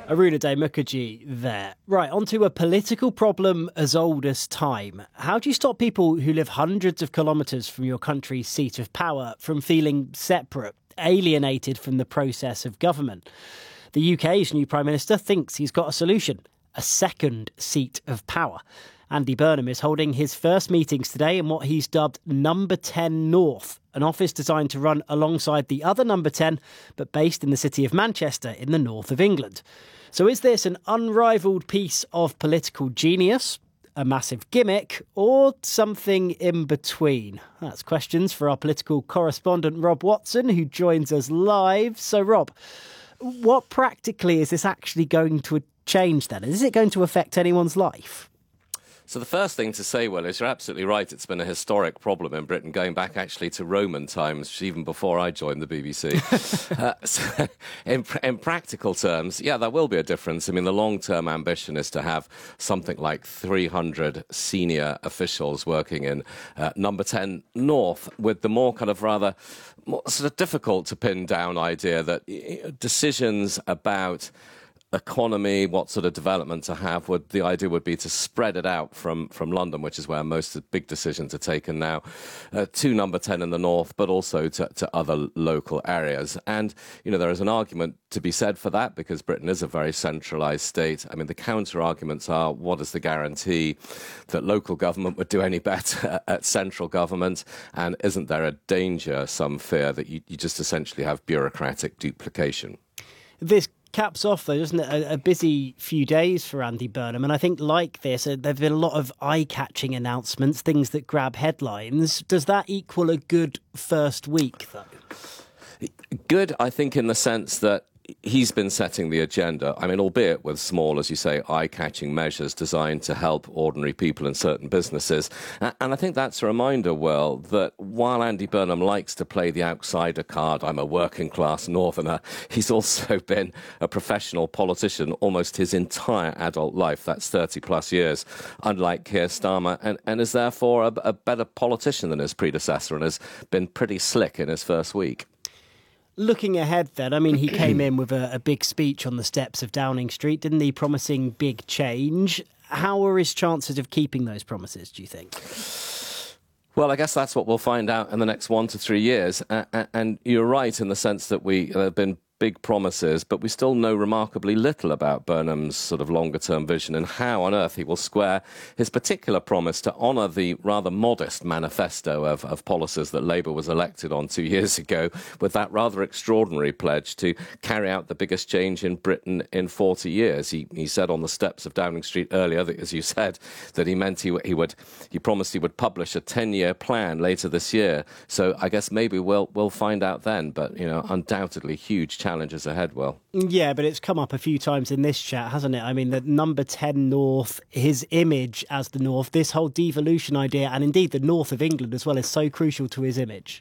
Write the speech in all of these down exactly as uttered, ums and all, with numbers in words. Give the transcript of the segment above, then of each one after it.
Arunadhay Mukherjee there. Right, onto a political problem as old as time. How do you stop people who live hundreds of kilometres from your country's seat of power from feeling separate, alienated from the process of government? The U K's new Prime Minister thinks he's got a solution, a second seat of power. Andy Burnham is holding his first meetings today in what he's dubbed Number ten North, an office designed to run alongside the other Number ten, but based in the city of Manchester in the north of England. So is this an unrivalled piece of political genius, a massive gimmick, or something in between? That's questions for our political correspondent Rob Watson, who joins us live. So Rob, what practically is this actually going to change then? Is it going to affect anyone's life? So the first thing to say, Will, is you're absolutely right. It's been a historic problem in Britain, going back actually to Roman times, even before I joined the B B C. uh, so in, in practical terms, yeah, there will be a difference. I mean, the long-term ambition is to have something like three hundred senior officials working in uh, Number ten North, with the more kind of rather more sort of difficult to pin down idea that decisions about economy, what sort of development to have, would the idea would be to spread it out from, from London, which is where most of the big decisions are taken now, uh, to Number ten in the north, but also to, to other local areas. And, you know, there is an argument to be said for that, because Britain is a very centralised state. I mean, the counter-arguments are, what is the guarantee that local government would do any better at central government? And isn't there a danger, some fear, that you, you just essentially have bureaucratic duplication? This caps off, though, doesn't it, a, a busy few days for Andy Burnham. And I think, like this, uh, there have been a lot of eye-catching announcements, things that grab headlines. Does that equal a good first week, though? Good, I think, in the sense that he's been setting the agenda, I mean, albeit with small, as you say, eye-catching measures designed to help ordinary people in certain businesses. And I think that's a reminder, Will, that while Andy Burnham likes to play the outsider card, I'm a working-class northerner, he's also been a professional politician almost his entire adult life. That's thirty-plus years, unlike Keir Starmer, and, and is therefore a, a better politician than his predecessor, and has been pretty slick in his first week. Looking ahead then, I mean, he came in with a, a big speech on the steps of Downing Street, didn't he, promising big change. How are his chances of keeping those promises, do you think? Well, I guess that's what we'll find out in the next one to three years. Uh, and you're right in the sense that we uh, have been big promises, but we still know remarkably little about Burnham's sort of longer-term vision and how on earth he will square his particular promise to honour the rather modest manifesto of, of policies that Labour was elected on two years ago, with that rather extraordinary pledge to carry out the biggest change in Britain in forty years. He, he said on the steps of Downing Street earlier, that, as you said, that he meant he, he would, he promised he would publish a ten-year plan later this year. So I guess maybe we'll we'll find out then. But, you know, undoubtedly huge challenge. Challenges ahead, Will. Yeah, but it's come up a few times in this chat, hasn't it? I mean, the Number ten North, his image as the North, this whole devolution idea, and indeed the north of England as well, is so crucial to his image.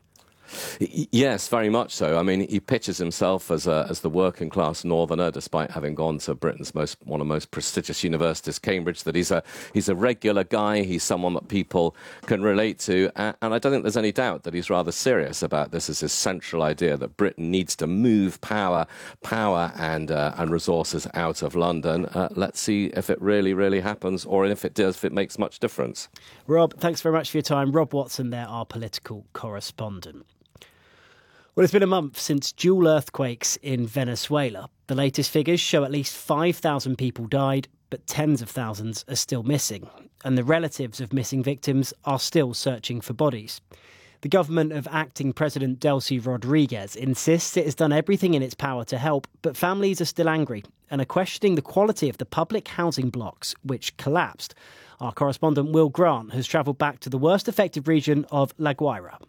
Yes, very much so. I mean, he pitches himself as a, as the working class northerner, despite having gone to Britain's most one of the most prestigious universities, Cambridge. That he's a he's a regular guy. He's someone that people can relate to, and, and I don't think there's any doubt that he's rather serious about this as his central idea that Britain needs to move power, power and uh, and resources out of London. Uh, let's see if it really, really happens, or if it does, if it makes much difference. Rob, thanks very much for your time. Rob Watson there, our political correspondent. Well, it's been a month since dual earthquakes in Venezuela. The latest figures show at least five thousand people died, but tens of thousands are still missing. And the relatives of missing victims are still searching for bodies. The government of acting President Delcy Rodriguez insists it has done everything in its power to help, but families are still angry and are questioning the quality of the public housing blocks which collapsed. Our correspondent Will Grant has travelled back to the worst affected region of La Guaira.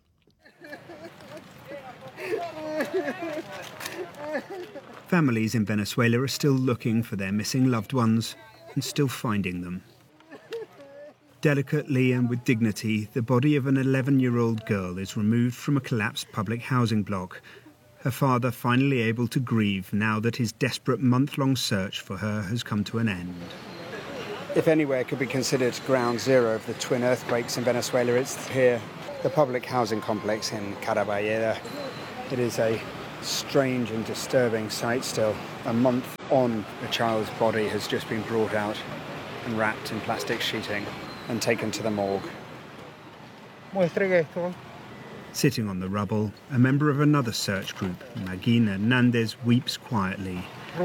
Families in Venezuela are still looking for their missing loved ones and still finding them. Delicately and with dignity, the body of an eleven-year-old girl is removed from a collapsed public housing block. Her father finally able to grieve now that his desperate month-long search for her has come to an end. If anywhere could be considered ground zero of the twin earthquakes in Venezuela, it's here, the public housing complex in Caraballeda. It is a Strange and disturbing sight still. A month on, a child's body has just been brought out and wrapped in plastic sheeting and taken to the morgue. Sitting on the rubble, a member of another search group, Magin Hernandez, weeps quietly.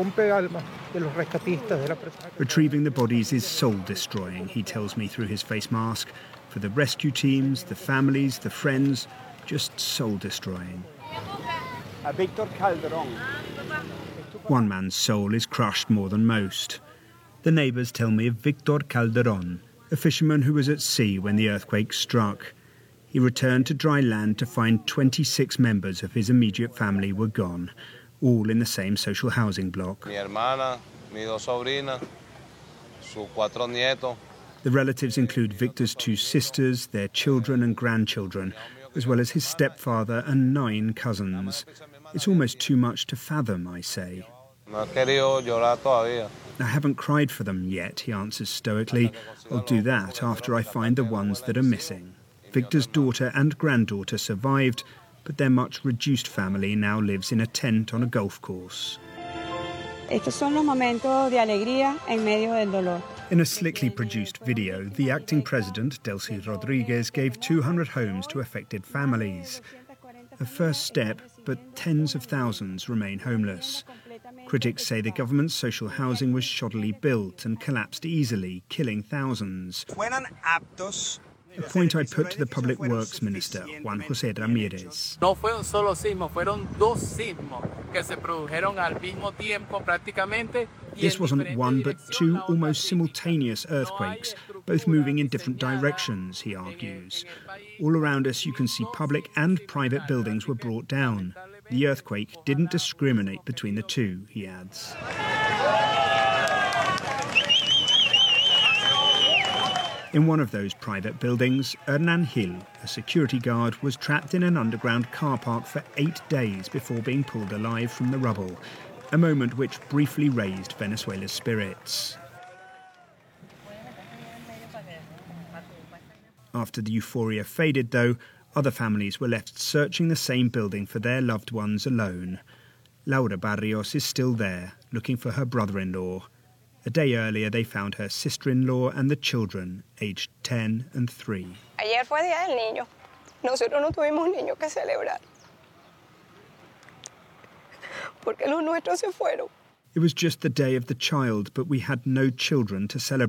Retrieving the bodies is soul-destroying, he tells me through his face mask. For the rescue teams, the families, the friends, just soul-destroying. Victor Calderon. One man's soul is crushed more than most. The neighbours tell me of Victor Calderon, a fisherman who was at sea when the earthquake struck. He returned to dry land to find twenty-six members of his immediate family were gone, all in the same social housing block. Mi hermana, mis dos sobrinas, sus cuatro nietos. The relatives include Victor's two sisters, their children and grandchildren, as well as his stepfather and nine cousins. It's almost too much to fathom, I say. No he querido llorar todavía. I haven't cried for them yet, he answers stoically. I'll do that after I find the ones that are missing. Victor's daughter and granddaughter survived, but their much reduced family now lives in a tent on a golf course. Estos son los momentos de alegría en medio del dolor. In a slickly produced video, the acting president, Delcy Rodriguez, gave two hundred homes to affected families. A first step, but tens of thousands remain homeless. Critics say the government's social housing was shoddily built and collapsed easily, killing thousands. A point I put to the Public Works Minister, Juan José Ramírez. No fue un solo sismo, fueron dos sismos que se produjeron al mismo tiempo prácticamente. This wasn't one but two almost simultaneous earthquakes, both moving in different directions, he argues. All around us you can see public and private buildings were brought down. The earthquake didn't discriminate between the two, he adds. In one of those private buildings, Hernan Gil, a security guard, was trapped in an underground car park for eight days before being pulled alive from the rubble, a moment which briefly raised Venezuela's spirits. After the euphoria faded, though, other families were left searching the same building for their loved ones alone. Laura Barrios is still there, looking for her brother-in-law. A day earlier, they found her sister-in-law and the children, aged ten and three. Ayer fue Día del Niño. Nosotros no tuvimos niños que celebrar. Porque los nuestros se fueron. It was just the day of the child, but we had no children to celebrate.